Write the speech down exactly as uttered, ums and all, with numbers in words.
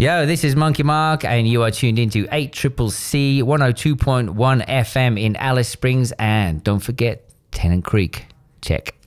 Yo, this is Monkey Mark, and you are tuned into eight C C C one oh two point one F M in Alice Springs. And don't forget Tennant Creek. Check.